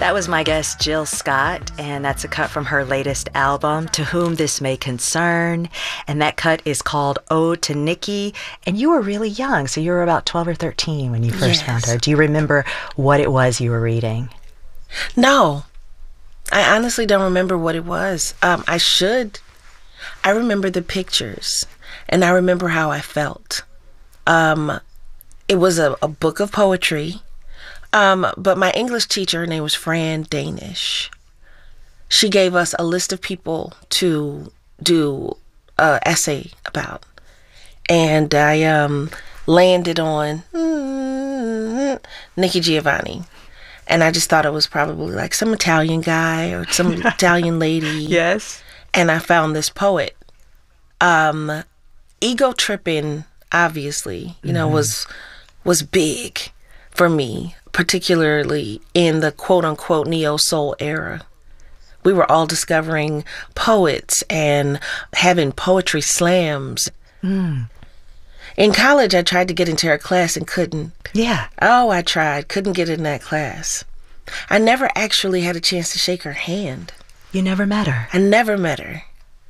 That was my guest, Jill Scott, and that's a cut from her latest album, To Whom This May Concern. And that cut is called Ode to Nikki. And you were really young, so you were about 12 or 13 when you first found her. Do you remember what it was you were reading? No. I honestly don't remember what it was. I should. I remember the pictures, and I remember how I felt. It was a book of poetry. But my English teacher, her name was Fran Danish. She gave us a list of people to do an essay about. And I landed on Nikki Giovanni. And I just thought it was probably like some Italian guy or some Italian lady. Yes. And I found this poet. Ego tripping, obviously, was big for me, particularly in the quote-unquote neo-soul era. We were all discovering poets and having poetry slams. In college, I tried to get into her class and couldn't. Yeah. Oh, I tried. Couldn't get in that class. I never actually had a chance to shake her hand. You never met her? I never met her.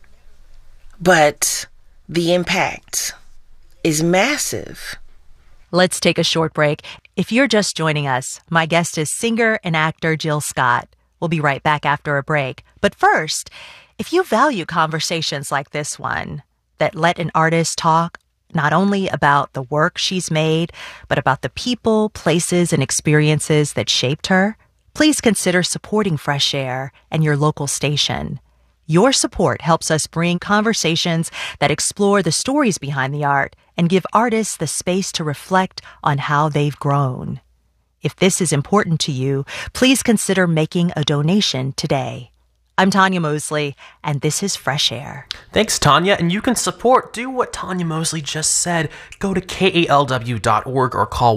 But the impact is massive. Let's take a short break. If you're just joining us, my guest is singer and actor Jill Scott. We'll be right back after a break. But first, if you value conversations like this one that let an artist talk not only about the work she's made, but about the people, places, and experiences that shaped her, please consider supporting Fresh Air and your local station. Your support helps us bring conversations that explore the stories behind the art and give artists the space to reflect on how they've grown. If this is important to you, please consider making a donation today. I'm Tanya Mosley, and this is Fresh Air. Thanks, Tanya. And you can do what Tanya Mosley just said. Go to kalw.org or call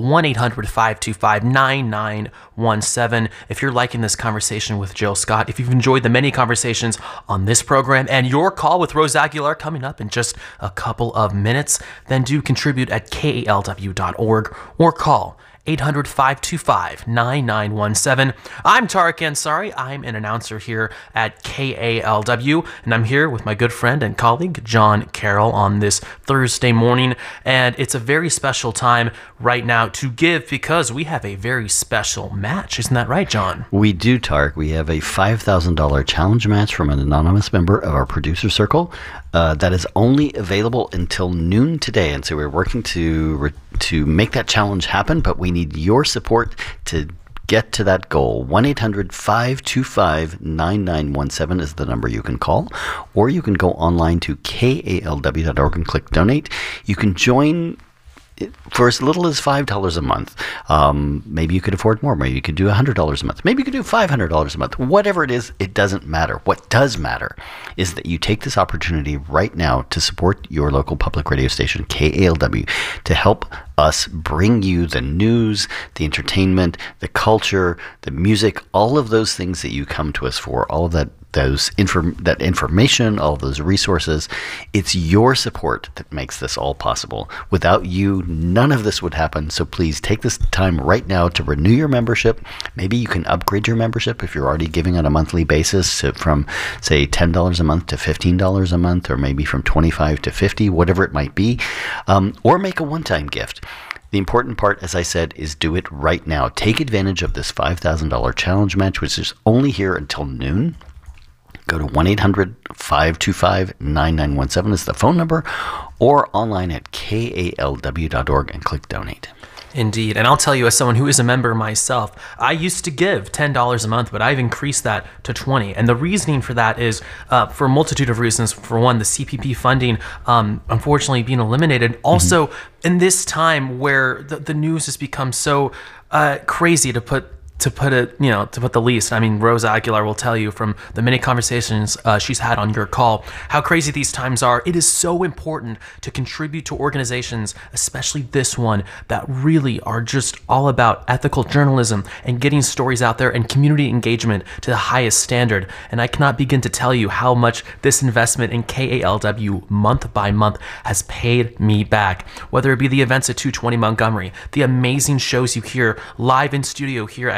1-800-525-9917 if you're liking this conversation with Jill Scott. If you've enjoyed the many conversations on this program and your call with Rose Aguilar coming up in just a couple of minutes, then do contribute at kalw.org or call 800-525-9917. I'm Tariq Ansari. I'm an announcer here at KALW, and I'm here with my good friend and colleague, John Carroll, on this Thursday morning. And it's a very special time right now to give because we have a very special match. Isn't that right, John? We do, Tariq. We have a $5,000 challenge match from an anonymous member of our producer circle that is only available until noon today. And so we're working to make that challenge happen, but we need your support to get to that goal. 1-800-525-9917 is the number you can call, or you can go online to kalw.org and click donate. You can join for as little as $5 a month. Maybe you could afford more. Maybe you could do $100 a month. Maybe you could do $500 a month. Whatever it is, it doesn't matter. What does matter is that you take this opportunity right now to support your local public radio station, KALW, to help us bring you the news, the entertainment, the culture, the music, all of those things that you come to us for, all of that information, all of those resources. It's your support that makes this all possible. Without you, none of this would happen. So please take this time right now to renew your membership. Maybe you can upgrade your membership if you're already giving on a monthly basis from, say, $10 a month to $15 a month, or maybe from $25 to $50, whatever it might be, or make a one-time gift. The important part, as I said, is do it right now. Take advantage of this $5,000 challenge match, which is only here until noon. Go to 1-800-525-9917 is the phone number, or online at kalw.org and click donate. Indeed. And I'll tell you, as someone who is a member myself, I used to give $10 a month, but I've increased that to $20. And the reasoning for that is for a multitude of reasons. For one, the CPP funding, unfortunately, being eliminated. Also, in this time where the news has become so crazy, to put the least. I mean, Rose Aguilar will tell you from the many conversations she's had on your call how crazy these times are. It is so important to contribute to organizations, especially this one, that really are just all about ethical journalism and getting stories out there and community engagement to the highest standard. And I cannot begin to tell you how much this investment in KALW month by month has paid me back. Whether it be the events at 220 Montgomery, the amazing shows you hear live in studio here at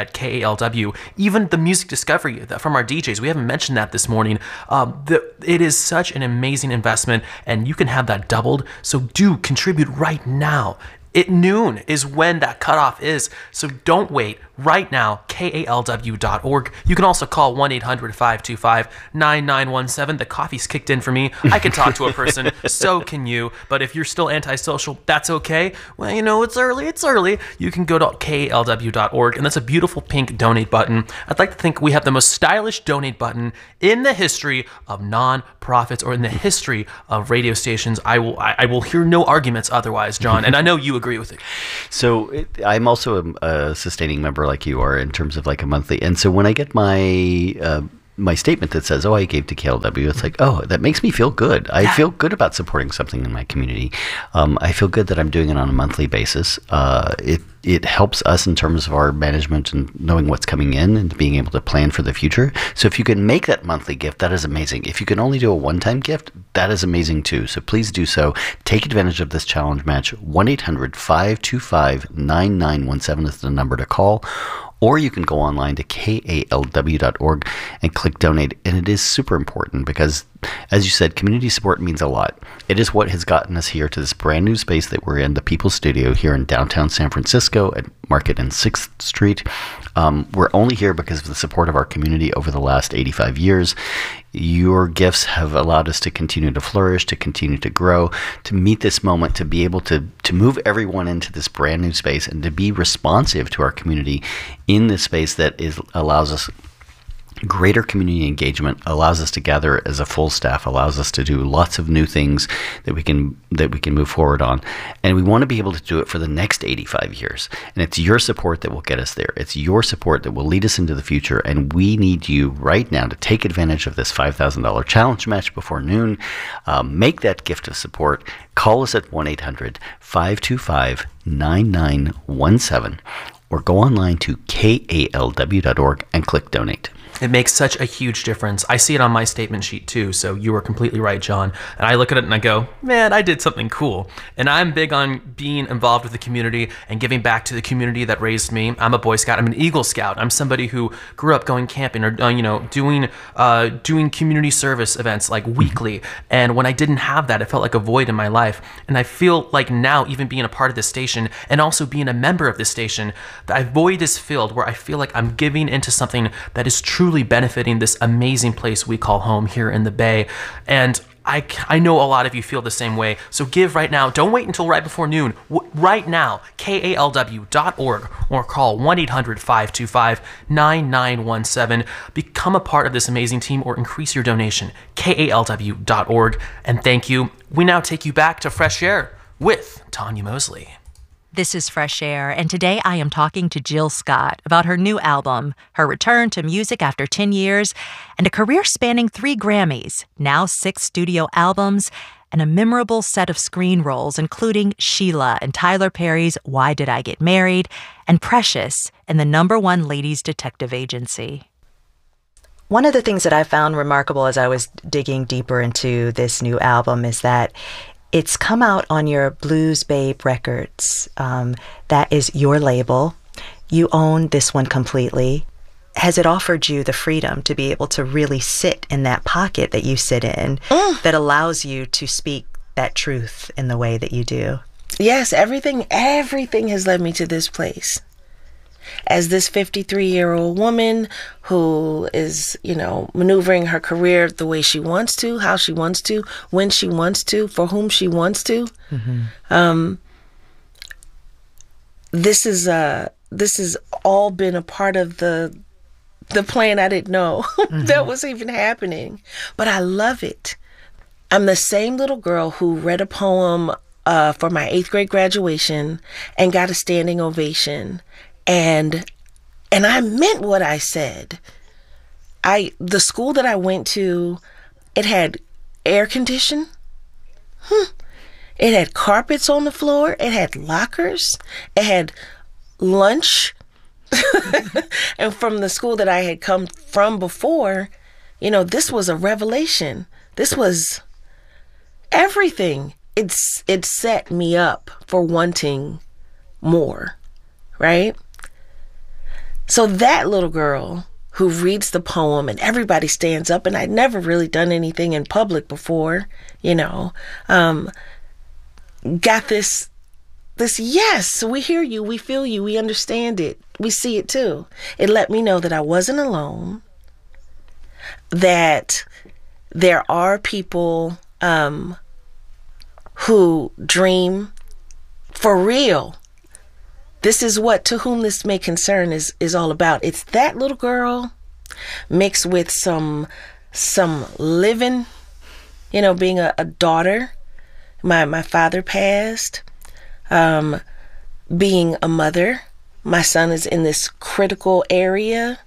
at KALW. Even the music discovery from our DJs, we haven't mentioned that this morning. It is such an amazing investment, and you can have that doubled. So do contribute right now. At noon is when that cutoff is. So don't wait. Right now, KALW.org. You can also call 1-800-525-9917. The coffee's kicked in for me. I can talk to a person. So can you. But if you're still antisocial, that's okay. Well, you know, it's early. You can go to KALW.org, and that's a beautiful pink donate button. I'd like to think we have the most stylish donate button in the history of non-profits, or in the history of radio stations. I will hear no arguments otherwise, John, and I know you agree with it. So I'm also a sustaining member like you are in terms of like a monthly. And so when I get my my statement that says, I gave to KLW, it's like, that makes me feel good. I feel good about supporting something in my community. I feel good that I'm doing it on a monthly basis. It helps us in terms of our management and knowing what's coming in and being able to plan for the future. So if you can make that monthly gift, that is amazing. If you can only do a one-time gift, that is amazing too. So please do so. Take advantage of this challenge match. 1-800-525-9917 is the number to call. Or you can go online to KALW.org and click donate. And it is super important because, as you said, community support means a lot. It is what has gotten us here to this brand new space that we're in, the People's Studio here in downtown San Francisco at Market and 6th Street. We're only here because of the support of our community over the last 85 years. Your gifts have allowed us to continue to flourish, to continue to grow, to meet this moment, to be able to move everyone into this brand new space and to be responsive to our community in this space that allows us greater community engagement, allows us to gather as a full staff, allows us to do lots of new things that we can move forward on. And we want to be able to do it for the next 85 years. And it's your support that will get us there. It's your support that will lead us into the future. And we need you right now to take advantage of this $5,000 challenge match before noon. Make that gift of support. Call us at 1-800-525-9917 or go online to KALW.org and click donate. It makes such a huge difference. I see it on my statement sheet too, so you are completely right, John. And I look at it and I go, man, I did something cool. And I'm big on being involved with the community and giving back to the community that raised me. I'm a Boy Scout. I'm an Eagle Scout. I'm somebody who grew up going camping or doing community service events like weekly. And when I didn't have that, it felt like a void in my life. And I feel like now, even being a part of this station and also being a member of this station, that void is filled where I feel like I'm giving into something that is truly benefiting this amazing place we call home here in the Bay. And I know a lot of you feel the same way. So give right now. Don't wait until right before noon. Right now, KALW.org or call 1-800-525-9917. Become a part of this amazing team or increase your donation. KALW.org. And thank you. We now take you back to Fresh Air with Tanya Mosley. This is Fresh Air, and today I am talking to Jill Scott about her new album, her return to music after 10 years, and a career spanning 3 Grammys, now 6 studio albums, and a memorable set of screen roles, including Sheila in Tyler Perry's Why Did I Get Married, and Precious in the #1 Ladies Detective Agency. One of the things that I found remarkable as I was digging deeper into this new album is that it's come out on your Blues Babe Records. That is your label. You own this one completely. Has it offered you the freedom to be able to really sit in that pocket that you sit in that allows you to speak that truth in the way that you do? Yes, everything has led me to this place. As this 53-year-old woman who is, maneuvering her career the way she wants to, how she wants to, when she wants to, for whom she wants to. Mm-hmm. This has all been a part of the plan I didn't know that was even happening. But I love it. I'm the same little girl who read a poem for my 8th grade graduation and got a standing ovation. And I meant what I said. The school that I went to, it had air condition. It had carpets on the floor. It had lockers. It had lunch. And from the school that I had come from before, this was a revelation. This was everything. It set me up for wanting more, right? So that little girl who reads the poem and everybody stands up, and I'd never really done anything in public before, got this, yes, we hear you, we feel you, we understand it, we see it too. It let me know that I wasn't alone, that there are people who dream for real. This is what To Whom This May Concern is all about. It's that little girl mixed with some living, being a daughter. My father passed. Being a mother. My son is in this critical area.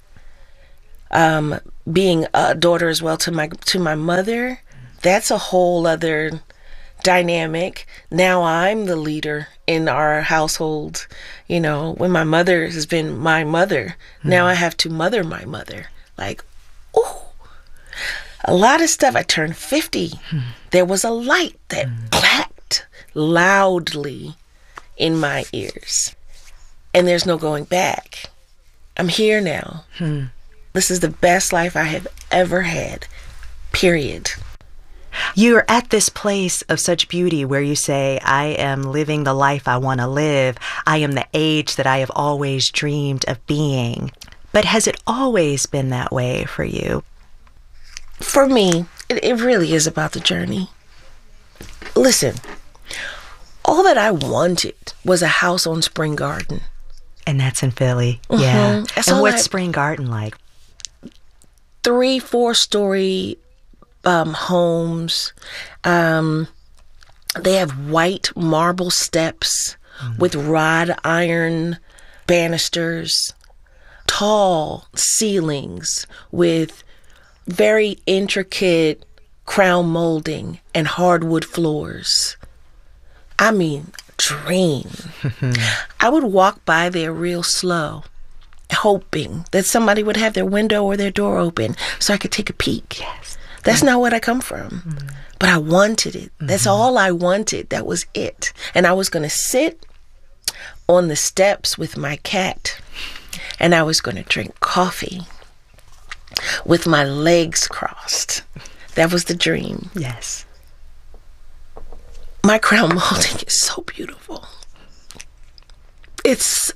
Being a daughter as well to my mother. That's a whole other dynamic. Now I'm the leader in our household. When my mother has been my mother, now I have to mother my mother. Like, ooh, a lot of stuff. I turned 50. There was a light that clapped loudly in my ears, and there's no going back. I'm here now. This is the best life I have ever had, period. You're at this place of such beauty where you say, I am living the life I want to live. I am the age that I have always dreamed of being. But has it always been that way for you? For me, it really is about the journey. Listen, all that I wanted was a house on Spring Garden. And that's in Philly. Yeah. And what's like Spring Garden like? 3-4 story homes. They have white marble steps with wrought iron banisters, tall ceilings with very intricate crown molding and hardwood floors. I mean, dream. I would walk by there real slow, hoping that somebody would have their window or their door open so I could take a peek. Yes. That's not what I come from. But I wanted it. That's all I wanted. That was it. And I was going to sit on the steps with my cat, and I was going to drink coffee with my legs crossed. That was the dream. Yes. My crown molding is so beautiful. Is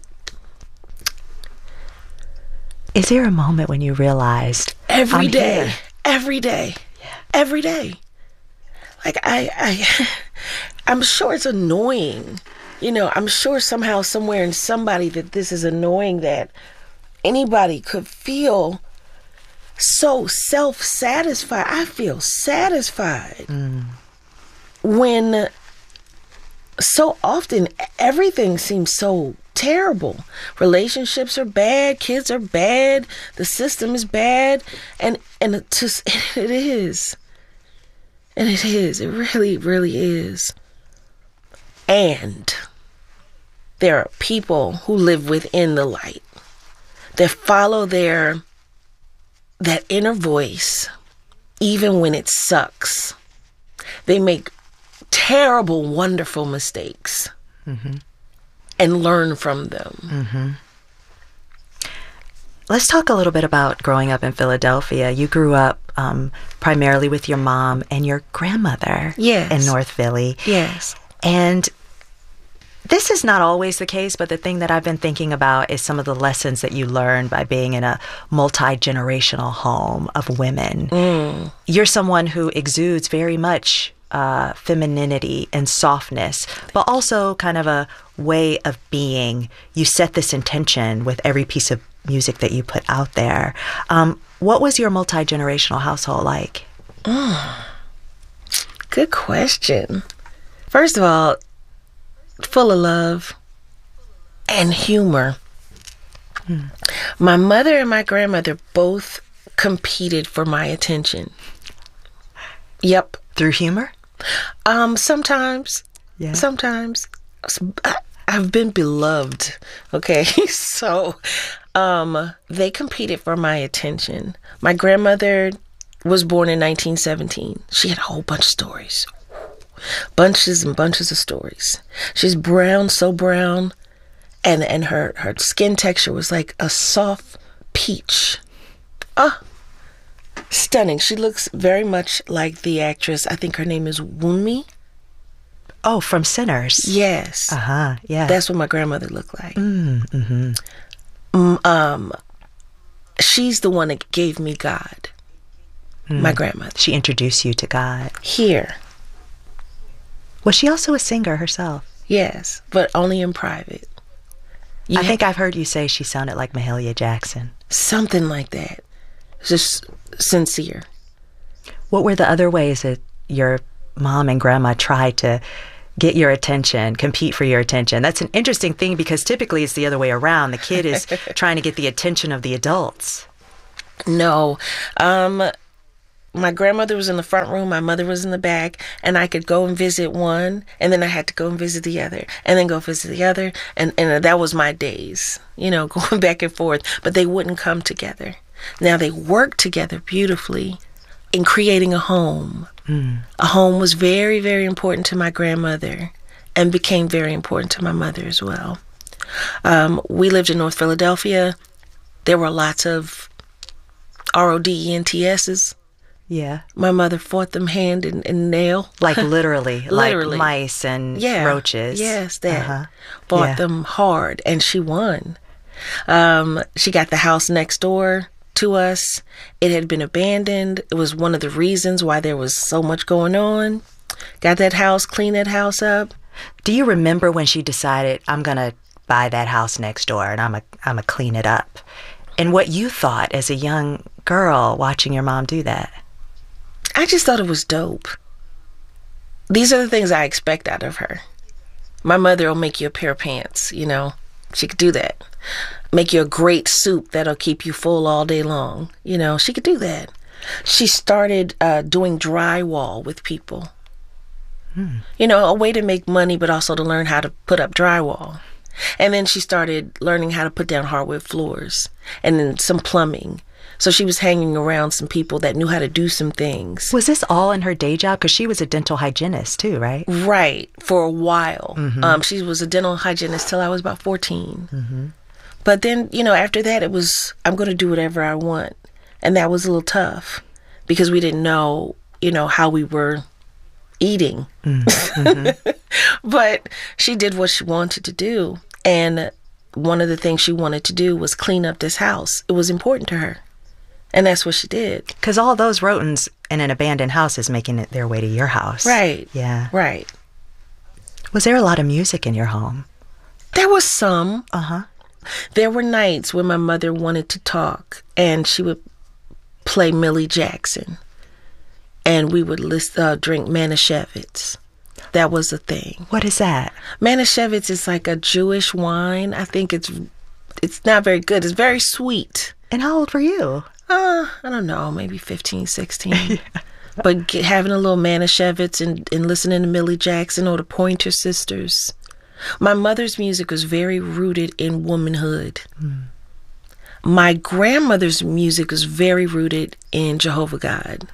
there a moment when you realized every day, here? Every day, every day. Like I'm sure it's annoying. I'm sure somehow, somewhere in somebody that this is annoying, that anybody could feel so self-satisfied. I feel satisfied when so often everything seems so terrible. Relationships are bad, kids are bad, the system is bad, and it is. And it is. It really, really is. And there are people who live within the light that follow that inner voice, even when it sucks. They make terrible, wonderful mistakes and learn from them. Let's talk a little bit about growing up in Philadelphia. You grew up primarily with your mom and your grandmother in North Philly. Yes. And this is not always the case, but the thing that I've been thinking about is some of the lessons that you learned by being in a multi-generational home of women. You're someone who exudes very much femininity and softness, but also kind of a way of being. You set this intention with every piece of music that you put out there. What was your multi-generational household like? Good question. First of all, full of love and humor. My mother and my grandmother both competed for my attention. Yep. Through humor? Sometimes. Yeah. Sometimes. I've been beloved. Okay. So, they competed for my attention. My grandmother was born in 1917. She had a whole bunch of stories. Bunches and bunches of stories. She's brown, so brown. and her skin texture was like a soft peach. Oh, stunning. She looks very much like the actress, I think her name is Wunmi. Oh, from Sinners. Yes. Uh-huh, yeah. That's what my grandmother looked like. She's the one that gave me God. My grandmother. She introduced you to God. Here. Was she also a singer herself? Yes, but only in private. I think I've heard you say she sounded like Mahalia Jackson. Something like that. Just sincere. What were the other ways that your mom and grandma tried to get your attention, compete for your attention? That's an interesting thing because typically it's the other way around. The kid is trying to get the attention of the adults. No. My grandmother was in the front room, my mother was in the back, and I could go and visit one, and then I had to go and visit the other, and then go visit the other, and that was my days, going back and forth, but they wouldn't come together. Now they worked together beautifully in creating a home. A home was very, very important to my grandmother and became very important to my mother as well. We lived in North Philadelphia. There were lots of RODENTSs. Yeah. My mother fought them hand and nail. Like literally. Literally. Like mice and roaches. Yes, that. Fought them hard, and she won. She got the house next door to us. It had been abandoned. It was one of the reasons why there was so much going on. Got that house, cleaned that house up. Do you remember when she decided, I'm going to buy that house next door and I'm going to clean it up? And what you thought as a young girl watching your mom do that? I just thought it was dope. These are the things I expect out of her. My mother will make you a pair of pants, She could do that. Make you a great soup that'll keep you full all day long. She could do that. She started doing drywall with people. A way to make money, but also to learn how to put up drywall. And then she started learning how to put down hardwood floors and then some plumbing. So she was hanging around some people that knew how to do some things. Was this all in her day job? Because she was a dental hygienist too, right? Right, for a while. She was a dental hygienist till I was about 14. But then, after that, it was, I'm going to do whatever I want. And that was a little tough because we didn't know, how we were eating. But she did what she wanted to do. And one of the things she wanted to do was clean up this house. It was important to her. And that's what she did. Because all those rodents in an abandoned house is making it their way to your house. Right. Yeah. Right. Was there a lot of music in your home? There was some. Uh-huh. There were nights when my mother wanted to talk, and she would play Millie Jackson. And we would drink Manischewitz. That was a thing. What is that? Manischewitz is like a Jewish wine. I think it's not very good. It's very sweet. And how old were you? I don't know, maybe 15, 16. Yeah. But having a little Manischewitz and listening to Millie Jackson or the Pointer Sisters. My mother's music was very rooted in womanhood. My grandmother's music was very rooted in Jehovah God.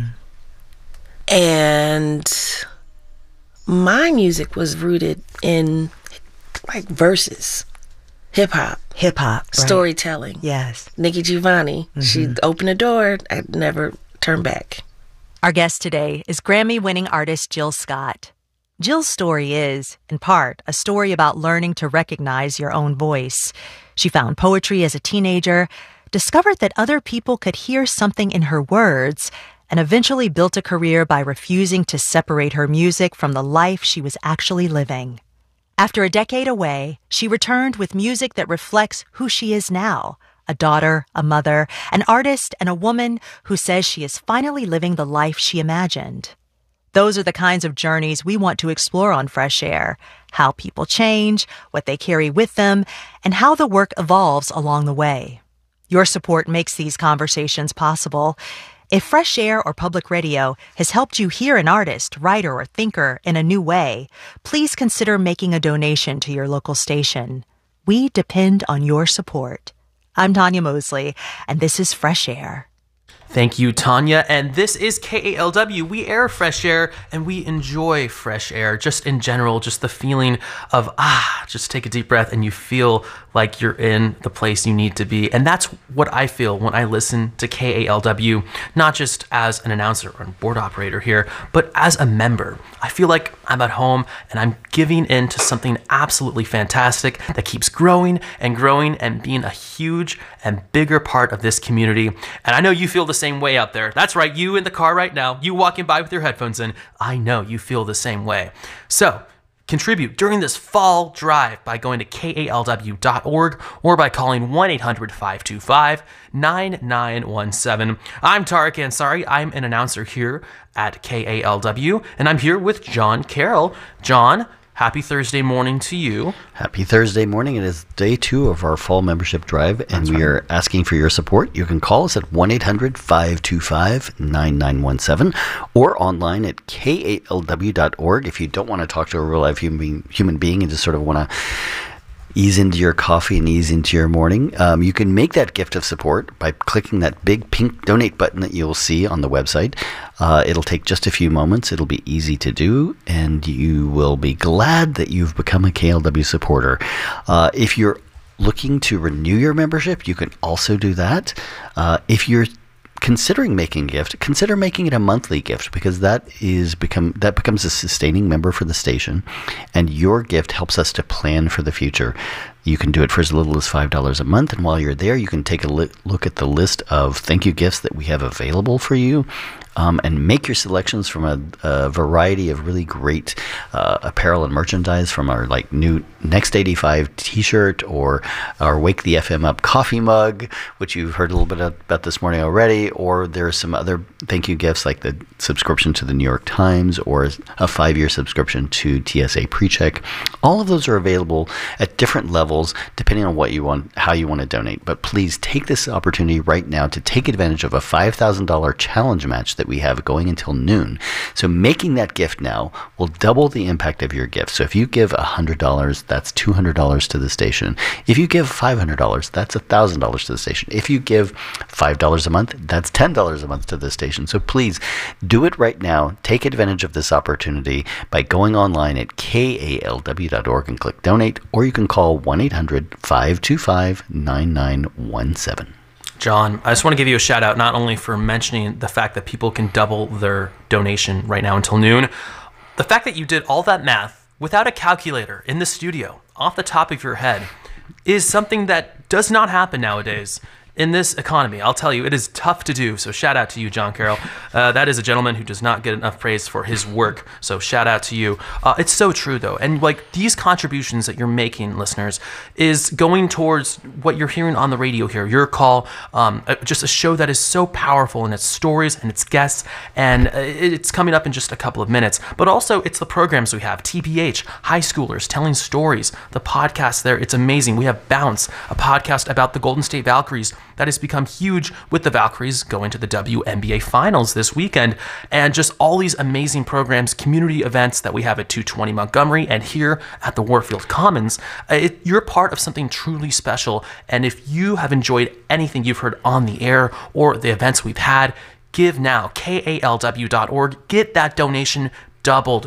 And my music was rooted in like verses. Hip-hop. Hip-hop, right. Storytelling. Yes. Nikki Giovanni. She opened the door. I never turned back. Our guest today is Grammy-winning artist Jill Scott. Jill's story is, in part, a story about learning to recognize your own voice. She found poetry as a teenager, discovered that other people could hear something in her words, and eventually built a career by refusing to separate her music from the life she was actually living. After a decade away, she returned with music that reflects who she is now, a daughter, a mother, an artist, and a woman who says she is finally living the life she imagined. Those are the kinds of journeys we want to explore on Fresh Air, how people change, what they carry with them, and how the work evolves along the way. Your support makes these conversations possible. If Fresh Air or Public Radio has helped you hear an artist, writer, or thinker in a new way, please consider making a donation to your local station. We depend on your support. I'm Tanya Mosley, and this is Fresh Air. Thank you, Tanya. And this is KALW. We air fresh air and we enjoy fresh air. Just in general, just the feeling of, just take a deep breath and you feel like you're in the place you need to be. And that's what I feel when I listen to KALW, not just as an announcer or a board operator here, but as a member. I feel like I'm at home and I'm giving in to something absolutely fantastic that keeps growing and being a huge and bigger part of this community. And I know you feel the same way out there. That's right, you in the car right now, you walking by with your headphones in, I know you feel the same way. So contribute during this fall drive by going to kalw.org or by calling 1-800-525-9917. I'm Tariq Ansari. I'm an announcer here at KALW, and I'm here with John Carroll. John, happy Thursday morning to you. Happy Thursday morning. It is day 2 of our fall membership drive, and we are asking for your support. You can call us at 1-800-525-9917 or online at kalw.org if you don't want to talk to a real life human being and just sort of want to ease into your coffee and ease into your morning. You can make that gift of support by clicking that big pink donate button that you'll see on the website. It'll take just a few moments. It'll be easy to do, and you will be glad that you've become a KLW supporter. If you're looking to renew your membership, you can also do that. If you're considering making a gift, consider making it a monthly gift, because that becomes a sustaining member for the station, and your gift helps us to plan for the future. You can do it for as little as $5 a month, and while you're there, you can take a look at the list of thank you gifts that we have available for you, and make your selections from a variety of really great apparel and merchandise, from our new Next 85 t-shirt or our Wake the FM Up coffee mug, which you've heard a little bit about this morning already, or there are some other thank you gifts like the subscription to the New York Times or a 5-year subscription to TSA PreCheck. All of those are available at different levels depending on what you want, how you want to donate. But please take this opportunity right now to take advantage of a $5,000 challenge match that we have going until noon. So making that gift now will double the impact of your gift. So if you give $100, that's $200 to the station. If you give $500, that's $1,000 to the station. If you give $5 a month, that's $10 a month to the station. So please do it right now. Take advantage of this opportunity by going online at kalw.org and click donate, or you can call 1-800-525-9917. John, I just want to give you a shout out, not only for mentioning the fact that people can double their donation right now until noon, the fact that you did all that math without a calculator in the studio, off the top of your head, is something that does not happen nowadays in this economy. I'll tell you, it is tough to do. So shout out to you, John Carroll. That is a gentleman who does not get enough praise for his work. So shout out to you. It's so true, though. And these contributions that you're making, listeners, is going towards what you're hearing on the radio here. Your call, just a show that is so powerful in its stories and its guests. And it's coming up in just a couple of minutes. But also, it's the programs we have. TBH, high schoolers telling stories. The podcast there, it's amazing. We have Bounce, a podcast about the Golden State Valkyries that has become huge with the Valkyries going to the WNBA Finals this weekend, and just all these amazing programs, community events that we have at 220 Montgomery and here at the Warfield Commons. You're part of something truly special, and if you have enjoyed anything you've heard on the air or the events we've had, give now, kalw.org. Get that donation doubled,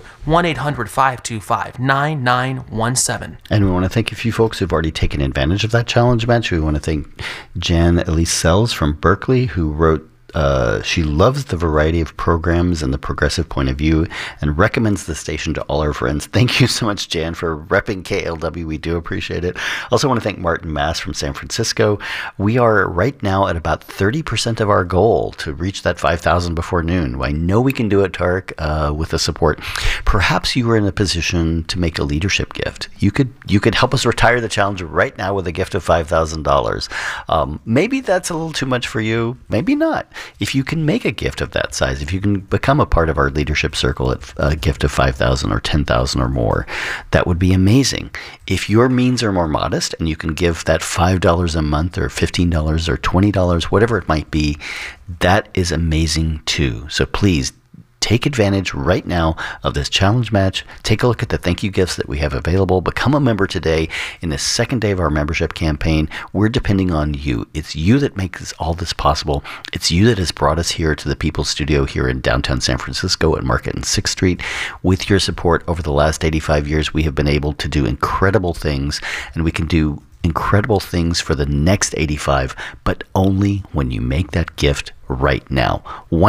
1-800-525-9917. And we want to thank a few folks who've already taken advantage of that challenge match. We want to thank Jan Elise Sells from Berkeley, who wrote, she loves the variety of programs and the progressive point of view and recommends the station to all her friends. Thank you so much, Jan, for repping KLW. We do appreciate it. Also want to thank Martin Mass from San Francisco. We are right now at about 30% of our goal to reach that 5,000 before noon. I know we can do it, Tariq, with the support. Perhaps you are in a position to make a leadership gift. You could help us retire the challenge right now with a gift of $5,000. Maybe that's a little too much for you. Maybe not. If you can make a gift of that size, if you can become a part of our leadership circle at a gift of $5,000 or $10,000 or more, that would be amazing. If your means are more modest and you can give that $5 a month or $15 or $20, whatever it might be, that is amazing too. So please, take advantage right now of this challenge match. Take a look at the thank you gifts that we have available. Become a member today in the second day of our membership campaign. We're depending on you. It's you that makes all this possible. It's you that has brought us here to the People's Studio here in downtown San Francisco at Market and 6th Street. With your support over the last 85 years, we have been able to do incredible things, and we can do incredible things for the next 85, but only when you make that gift right now.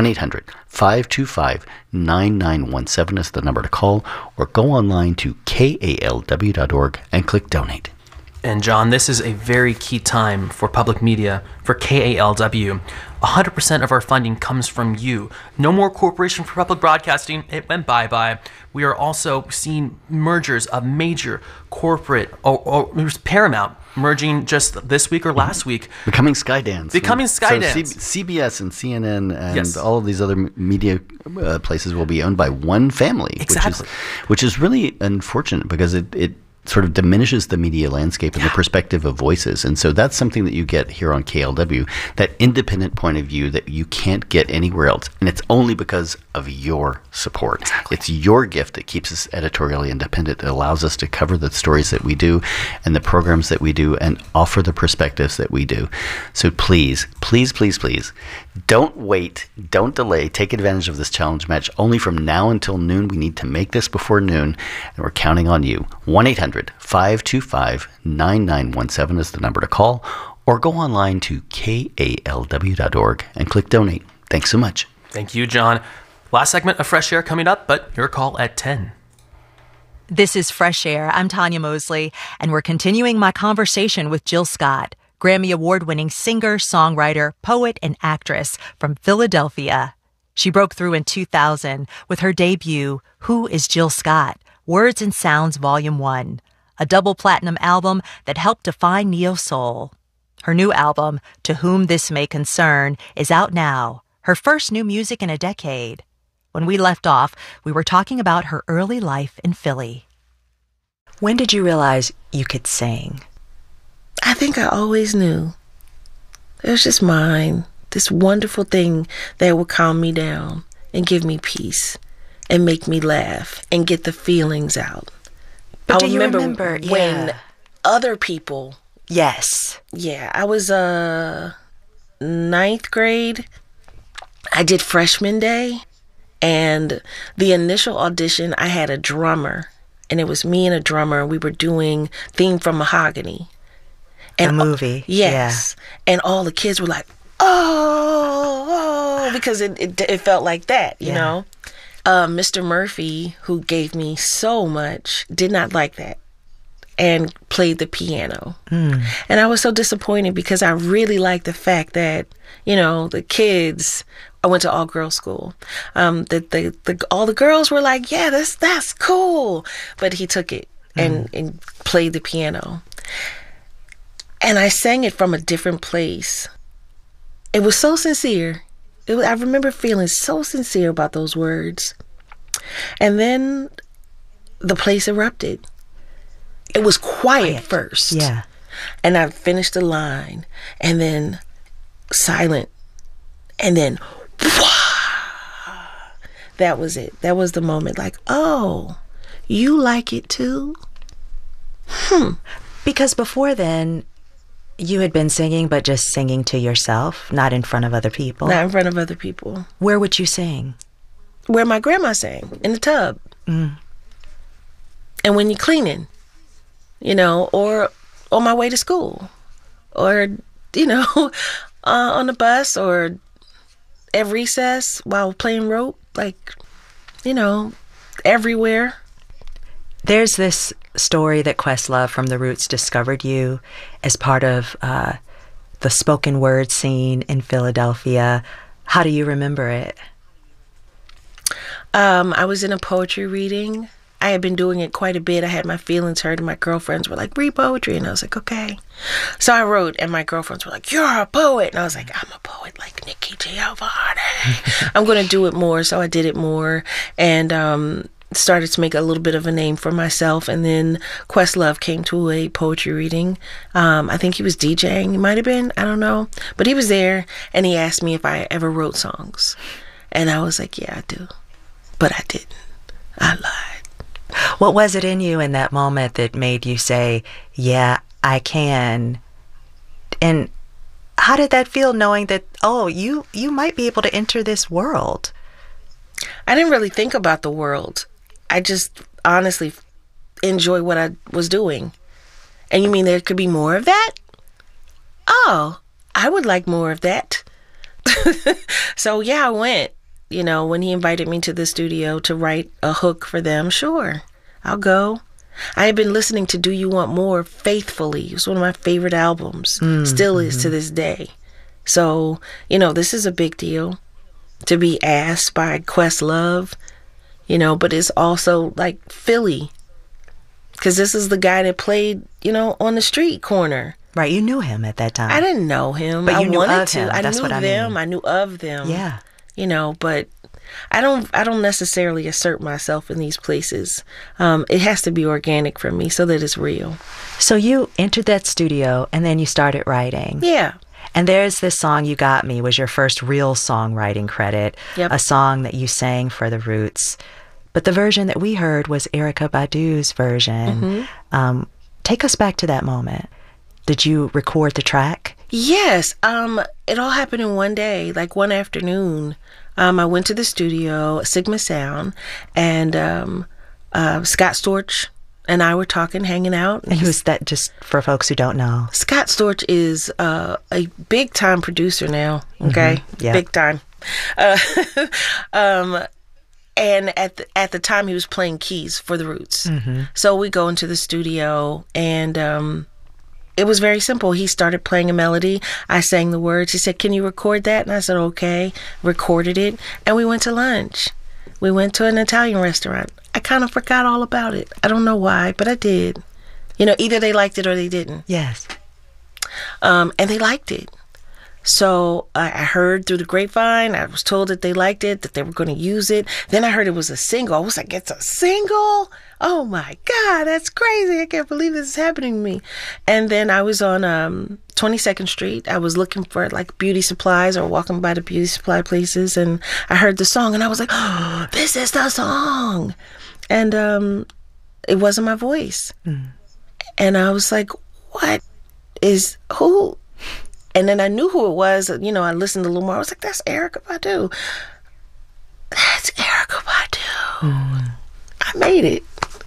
1-800-525-9917 is the number to call, or go online to kalw.org and click donate. And John, this is a very key time for public media, for KALW. 100% of our funding comes from you. No more Corporation for Public Broadcasting. It went bye-bye. We are also seeing mergers of major corporate, or Paramount merging just this week or last week. Becoming Skydance. So CBS and CNN and Yes. all of these other media places will be owned by one family. Exactly. Which is really unfortunate, because it sort of diminishes the media landscape and the perspective of voices. And so that's something that you get here on KLW, that independent point of view that you can't get anywhere else. And it's only because of your support. Exactly. It's your gift that keeps us editorially independent. It allows us to cover the stories that we do and the programs that we do and offer the perspectives that we do. So please, please, please, please, don't wait. Don't delay. Take advantage of this challenge match. Only from now until noon. We need to make this before noon, and we're counting on you. 1-800-525-9917 is the number to call, or go online to kalw.org and click donate. Thanks so much. Thank you, John. Last segment of Fresh Air coming up, but your call at 10. This is Fresh Air. I'm Tanya Mosley, and we're continuing my conversation with Jill Scott, Grammy Award-winning singer, songwriter, poet, and actress from Philadelphia. She broke through in 2000 with her debut, Who is Jill Scott? Words and Sounds Volume 1, a double platinum album that helped define neo-soul. Her new album, To Whom This May Concern, is out now, her first new music in a decade. When we left off, we were talking about her early life in Philly. When did you realize you could sing? I think I always knew. It was just mine, this wonderful thing that would calm me down and give me peace and make me laugh and get the feelings out. But I do you remember when other people... Yes. Yeah, I was 9th grade. I did freshman day, and the initial audition, I had a drummer, and it was me and a drummer. We were doing Theme from Mahogany. The movie. Yes. Yeah. And all the kids were like, oh, because it felt like that, you know? Mr. Murphy, who gave me so much, did not like that and played the piano. And I was so disappointed, because I really liked the fact that, you know, the kids, I went to all-girls school, that all the girls were like, yeah, that's cool. But he took it and played the piano. And I sang it from a different place. It was so sincere. I remember feeling so sincere about those words. And then the place erupted. It was quiet first. Yeah. And I finished the line, and then silent, and then wah! That was it. That was the moment. Like, oh, you like it too? Because before then, you had been singing, but just singing to yourself, not in front of other people. Not in front of other people. Where would you sing? Where my grandma sang, in the tub. And when you're cleaning, you know, or on my way to school, or, you know, on the bus, or at recess while playing rope, like, you know, everywhere. There's this story that Questlove from The Roots discovered you as part of the spoken word scene in Philadelphia. How do you remember it? I was in a poetry reading. I had been doing it quite a bit. I had my feelings hurt, and my girlfriends were like, read poetry. And I was like, okay. So I wrote, and my girlfriends were like, you're a poet. And I was like, I'm a poet like Nikki Giovanni. I'm going to do it more. So I did it more, and started to make a little bit of a name for myself. And then Questlove came to a poetry reading. I think he was DJing. He might have been. I don't know. But he was there, and he asked me if I ever wrote songs. And I was like, yeah, I do. but I didn't. I lied. What was it in you in that moment that made you say, yeah, I can? And how did that feel, knowing that, oh, you might be able to enter this world? I didn't really think about the world. I just honestly enjoy what I was doing. And you mean there could be more of that? Oh, I would like more of that. So yeah, I went. You know, when he invited me to the studio to write a hook for them, sure, I'll go. I had been listening to Do You Want More faithfully. It was one of my favorite albums. Still is to this day. So, you know, this is a big deal to be asked by Questlove, you know, but it's also like Philly. Because this is the guy that played, you know, on the street corner. Right, you knew him at that time. I didn't know him. But you I knew wanted of to. him. I That's knew what I them. mean. I knew of them. Yeah. You know, but I don't necessarily assert myself in these places. It has to be organic for me so that it's real. So you entered that studio and then you started writing. Yeah. And there's this song, You Got Me, was your first real songwriting credit. Yep. A song that you sang for the Roots. But the version that we heard was Erykah Badu's version. Take us back to that moment. Did you record the track? Yes. It all happened in one day, like one afternoon. I went to the studio, Sigma Sound, and Scott Storch and I were talking, hanging out. And who's that, just for folks who don't know? Scott Storch is a big-time producer now, okay? Yeah. Big time. And at the time, he was playing keys for the Roots. So we go into the studio, and it was very simple. He started playing a melody. I sang the words. He said, "Can you record that?" And I said, "Okay." Recorded it, and we went to lunch. We went to an Italian restaurant. I kind of forgot all about it. I don't know why, but I did. You know, either they liked it or they didn't. Yes. And they liked it. So I heard through the grapevine, I was told that they liked it, that they were going to use it. Then I heard it was a single. I was like, it's a single? Oh my God, that's crazy. I can't believe this is happening to me. And then I was on 22nd Street. I was looking for like beauty supplies or walking by the beauty supply places. And I heard the song and I was like, oh, this is the song. And it wasn't my voice. And I was like, who? And then I knew who it was. You know, I listened a little more. I was like, that's Erykah Badu. That's Erykah Badu. I made it.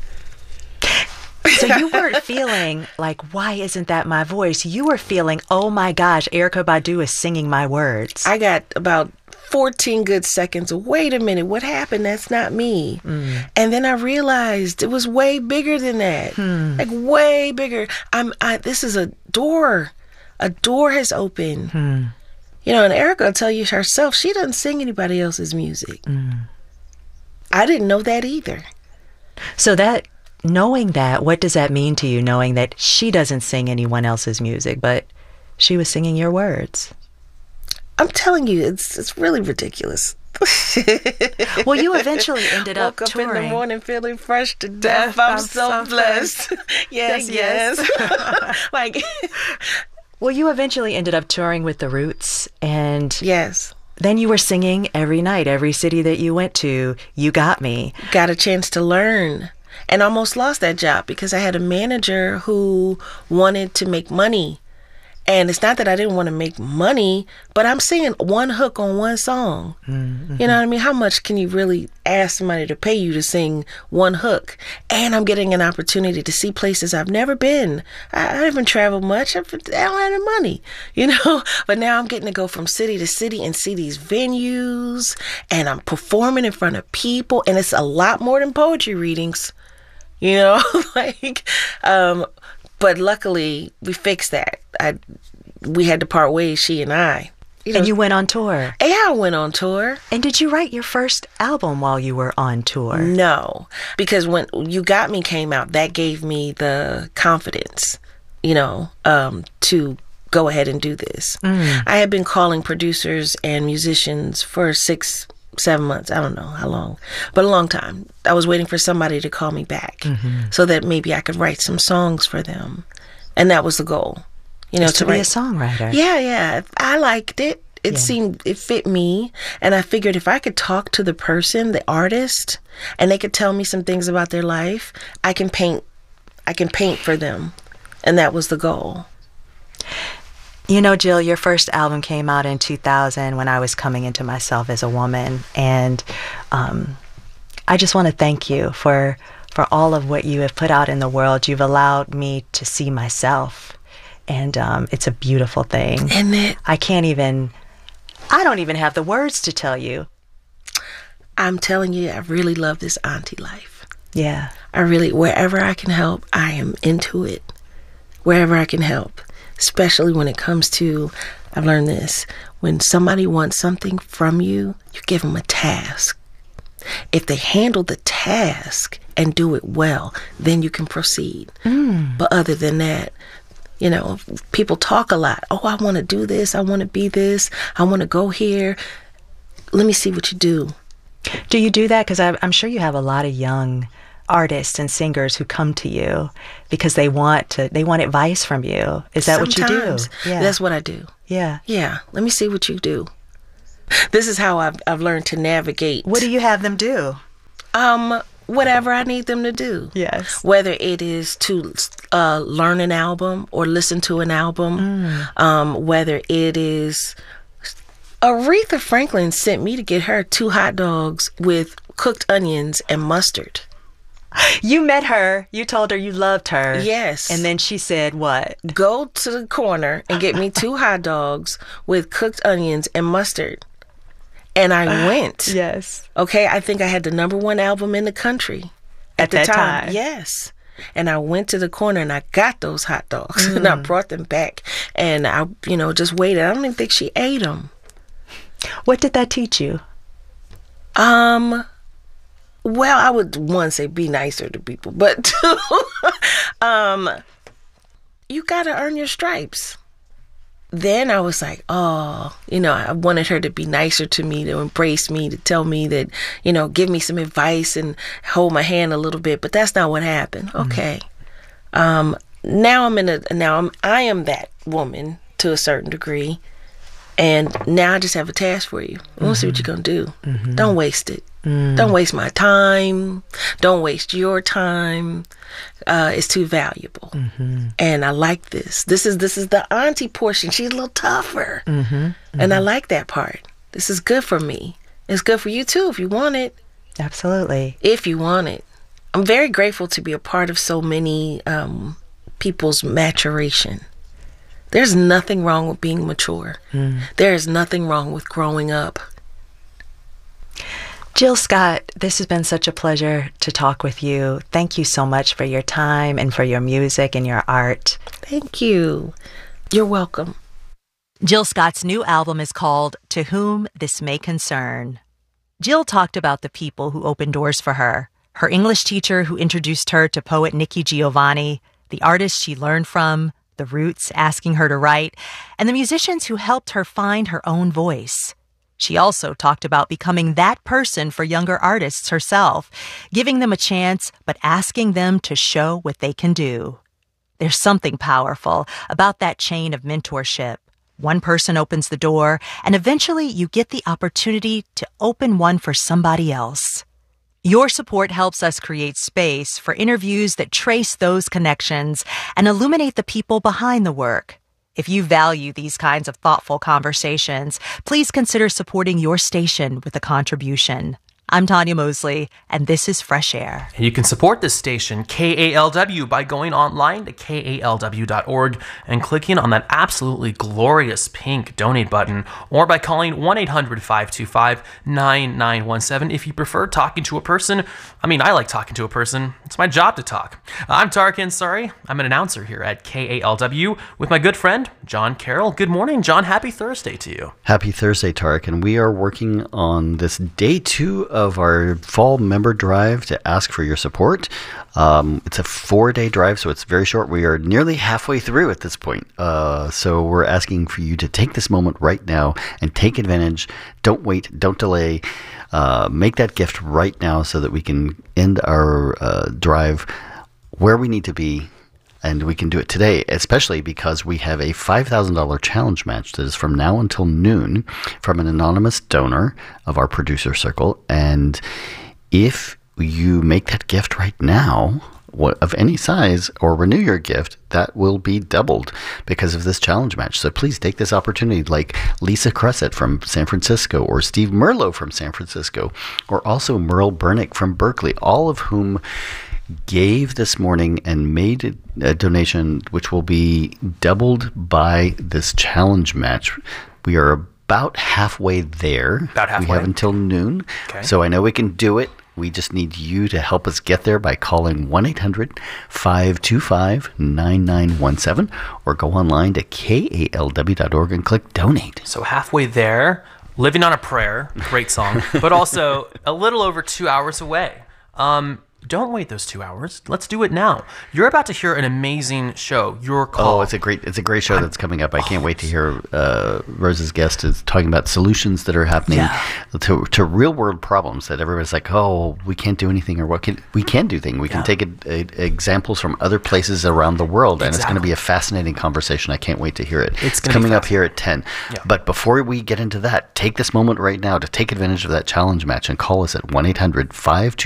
So you weren't feeling like, why isn't that my voice? You were feeling, oh my gosh, Erykah Badu is singing my words. I got about 14 good seconds. Wait a minute, what happened? That's not me. And then I realized it was way bigger than that. Like way bigger. This is a door. A door has opened. You know, and Erykah will tell you herself, she doesn't sing anybody else's music. I didn't know that either. So knowing that, what does that mean to you, knowing that she doesn't sing anyone else's music, but she was singing your words? I'm telling you, it's really ridiculous. Well, you eventually ended up Woke up touring. in the morning feeling fresh to death. I'm so blessed. yes. Like... Well, you eventually ended up touring with the Roots, and yes, then you were singing every night, every city that you went to. You Got Me. Got a chance to learn, and almost lost that job because I had a manager who wanted to make money. And it's not that I didn't want to make money, but I'm singing one hook on one song. You know what I mean? How much can you really ask somebody to pay you to sing one hook? And I'm getting an opportunity to see places I've never been. I haven't traveled much. I don't have the money, you know? But now I'm getting to go from city to city and see these venues. And I'm performing in front of people. And it's a lot more than poetry readings, you know? But luckily, we fixed that. We had to part ways, she and I. You know, And you went on tour. Yeah, I went on tour. And did you write your first album while you were on tour? No, because when You Got Me came out, that gave me the confidence, you know, to go ahead and do this. I had been calling producers and musicians for 6-7 months. I don't know how long, but a long time. I was waiting for somebody to call me back so that maybe I could write some songs for them. And that was the goal, you know, to be write a songwriter. Yeah. I liked it. It seemed, it fit me. And I figured if I could talk to the person, the artist, and they could tell me some things about their life, I can paint for them. And that was the goal. You know, Jill, your first album came out in 2000 when I was coming into myself as a woman. And I just want to thank you for all of what you have put out in the world. You've allowed me to see myself. And it's a beautiful thing. Isn't it? I don't even have the words to tell you. I'm telling you, I really love this auntie life. Yeah. Wherever I can help, I am into it. Wherever I can help. Especially when it comes to, I've learned this, when somebody wants something from you, you give them a task. If they handle the task and do it well, then you can proceed. But other than that, you know, people talk a lot. Oh, I want to do this. I want to be this. I want to go here. Let me see what you do. Do you do that? Because I'm sure you have a lot of young artists and singers who come to you because they want advice from you. Is that what you do? Sometimes. Yeah. That's what I do. Yeah. Yeah. Let me see what you do. This is how I've learned to navigate. What do you have them do? Whatever I need them to do. Yes. Whether it is to learn an album or listen to an album, whether it is... Aretha Franklin sent me to get her 2 hot dogs with cooked onions and mustard. You met her. You told her you loved her. Yes. And then she said what? Go to the corner and get me 2 hot dogs with cooked onions and mustard. And I went. Yes. Okay, I think I had the number 1 album in the country at the time. Yes. And I went to the corner and I got those hot dogs and I brought them back. And I, just waited. I don't even think she ate them. What did that teach you? Well, I would, one, say be nicer to people. But 2, you got to earn your stripes. Then I was like, I wanted her to be nicer to me, to embrace me, to tell me that, give me some advice and hold my hand a little bit. But that's not what happened. Okay. I am that woman to a certain degree. And now I just have a task for you. I want to see what you're going to do. Don't waste it. Don't waste my time. Don't waste your time. It's too valuable. And I like this. This is the auntie portion. She's a little tougher. And I like that part. This is good for me. It's good for you too if you want it. Absolutely. If you want it. I'm very grateful to be a part of so many people's maturation. There's nothing wrong with being mature. There is nothing wrong with growing up. Jill Scott, this has been such a pleasure to talk with you. Thank you so much for your time and for your music and your art. Thank you. You're welcome. Jill Scott's new album is called To Whom This May Concern. Jill talked about the people who opened doors for her English teacher who introduced her to poet Nikki Giovanni, the artists she learned from, the Roots asking her to write, and the musicians who helped her find her own voice. She also talked about becoming that person for younger artists herself, giving them a chance, but asking them to show what they can do. There's something powerful about that chain of mentorship. One person opens the door, and eventually you get the opportunity to open one for somebody else. Your support helps us create space for interviews that trace those connections and illuminate the people behind the work. If you value these kinds of thoughtful conversations, please consider supporting your station with a contribution. I'm Tanya Mosley, and this is Fresh Air. And you can support this station, KALW, by going online to kalw.org and clicking on that absolutely glorious pink donate button, or by calling 1-800-525-9917 if you prefer talking to a person. I mean, I like talking to a person. It's my job to talk. I'm Tariq Ansari. I'm an announcer here at KALW with my good friend, John Carroll. Good morning, John. Happy Thursday to you. Happy Thursday, Tariq. And we are working on this day 2 of our fall member drive to ask for your support. It's a 4-day drive, so it's very short. We are nearly halfway through at this point. So we're asking for you to take this moment right now and take advantage. Don't wait. Don't delay. Make that gift right now so that we can end our drive where we need to be And we can do it today, especially because we have a $5,000 challenge match that is from now until noon from an anonymous donor of our producer circle. And if you make that gift right now, of any size, or renew your gift, that will be doubled because of this challenge match. So please take this opportunity, like Lisa Cressett from San Francisco, or Steve Merlo from San Francisco, or also Merle Bernick from Berkeley, all of whom gave this morning and made a donation which will be doubled by this challenge match. We are about halfway there. About halfway. We have until noon. Okay. So I know we can do it. We just need you to help us get there by calling 1-800-525-9917 or go online to kalw.org and click donate. So halfway there, Living on a Prayer, great song, but also a little over 2 hours away. Don't wait those 2 hours. Let's do it now. You're about to hear an amazing show. Your Call. Oh, it's a great show that's coming up. I can't wait to hear Rose's guest is talking about solutions that are happening to real world problems that everybody's like, oh, we can't do anything, or we can do things. We can take examples from other places around the world, and it's going to be a fascinating conversation. I can't wait to hear it. It's coming up here at 10. Yeah. But before we get into that, take this moment right now to take advantage of that challenge match and call us at 1-800-525